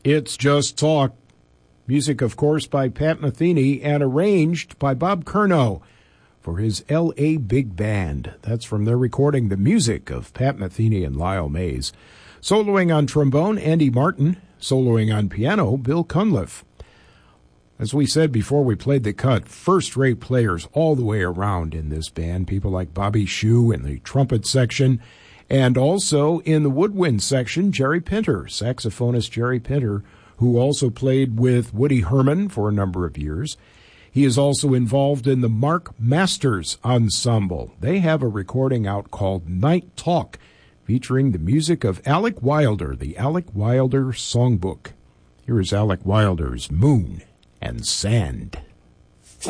It's Just Talk. Music, of course, by Pat Metheny and arranged by Bob Curnow for his L.A. Big Band. That's from their recording, The Music of Pat Metheny and Lyle Mays. Soloing on trombone, Andy Martin. Soloing on piano, Bill Cunliffe. As we said before we played the cut, first-rate players all the way around in this band. People like Bobby Shue in the trumpet section. And also in the woodwind section, Jerry Pinter, saxophonist Jerry Pinter, who also played with Woody Herman for a number of years. He is also involved in the Mark Masters Ensemble. They have a recording out called Night Talk, featuring the music of Alec Wilder, the Alec Wilder Songbook. Here is Alec Wilder's Moon and Sand.